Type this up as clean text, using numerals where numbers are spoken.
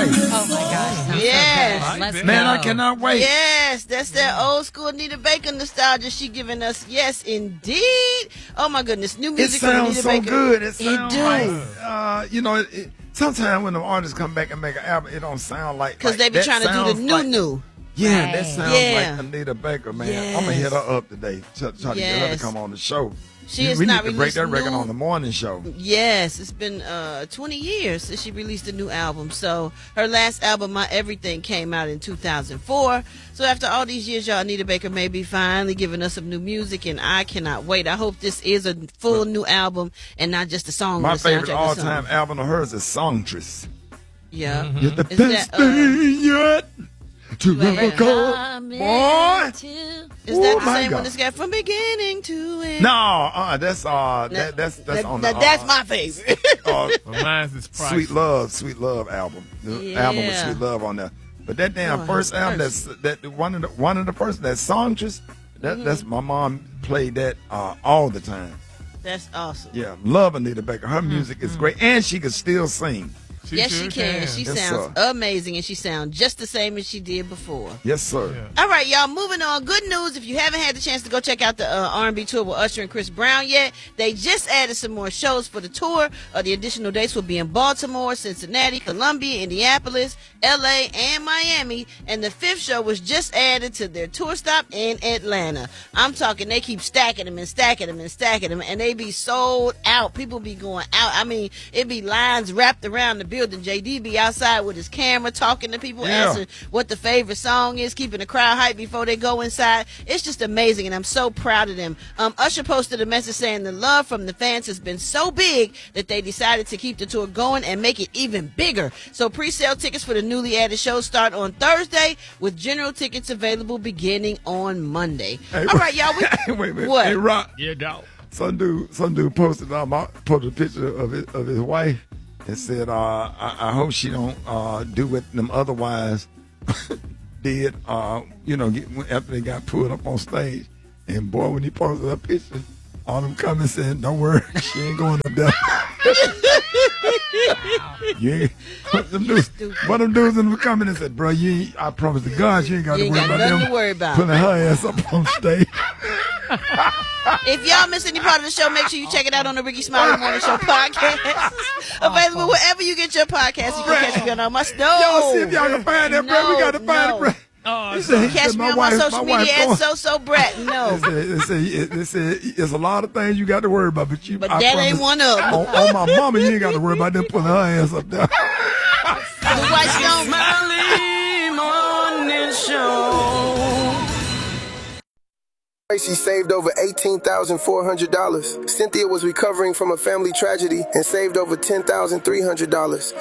Wife. Oh my gosh. Yes. Let's Man, go. I cannot wait. Yes, that's that old school Anita Baker nostalgia she giving us. Yes, indeed. Oh my goodness, new It music from sounds Anita so Baker. good. It sounds do. like, you know, sometimes when the artists come back and make an album, it don't sound like Because they be that trying to do the sounds new like- new. Yeah, Right. that sounds Yeah. like Anita Baker, man. Yes. I'm gonna hit her up today. Try to get her to Yes. come on the show. She has we not need to break released that record new- on the morning show. Yes, it's been 20 years since she released a new album. So her last album, My Everything, came out in 2004. So after all these years, y'all, Anita Baker may be finally giving us some new music, and I cannot wait. I hope this is a full new album and not just a song. My with a soundtrack favorite or all-time something. album of hers is Songstress. Yeah. You're the Is best that, thing yet to Wait, ever go. Boy. Is Oh, that the my same one God. that's got From Beginning to End? No, that's on the That's my favorite. Well, mine's is Price. Sweet Love album. The album with Sweet Love on there. But that damn first album, that one of the first, that Songstress, that's my mom played that all the time. That's awesome. Yeah, love Anita Baker. Her music is great, and she can still sing. Yes, she can. She Yes, sounds sir. amazing, and she sounds just the same as she did before. Yes, sir. All right, y'all, moving on. Good news. If you haven't had the chance to go check out the R&B tour with Usher and Chris Brown yet, they just added some more shows for the tour. The additional dates will be in Baltimore, Cincinnati, Columbia, Indianapolis, L.A., and Miami. And the fifth show was just added to their tour stop in Atlanta. I'm talking, they keep stacking them and stacking them and stacking them, and they be sold out. People be going out. I mean, it be lines wrapped around the building. JD be outside with his camera talking to people, asking what the favorite song is, keeping the crowd hyped before they go inside. It's just amazing, and I'm so proud of them. Usher posted a message saying the love from the fans has been so big that they decided to keep the tour going and make it even bigger. So pre-sale tickets for the newly added shows start on Thursday, with general tickets available beginning on Monday. Hey, all right, y'all. Wait a minute. What? Hey, Rock. Yeah, dog. Some dude posted posted a picture of his wife and said, I hope she don't do what them other wives did, after they got pulled up on stage. And boy, when he posted that picture, all them comments saying, "Don't worry, she ain't going up there." You ain't, one of them dudes in the comments said, "Bro, I promise to God, you ain't got to worry about nothing them to worry about. putting her ass up on stage." If y'all miss any part of the show, make sure you check it out on the Ricky Smiley Morning Show podcast. Available wherever you get your podcast. You can catch me on all my stuff. Y'all see if y'all can find that, bro. We got to find it, bro. Catch me on my social media at So Brett. No. They say it's a lot of things you got to worry about, but But I that promise, ain't one of them. On my mama, you ain't got to worry about them putting her ass up there. The White Stone. Smiley Morning Show. She saved over $18,400. Cynthia was recovering from a family tragedy and saved over $10,300.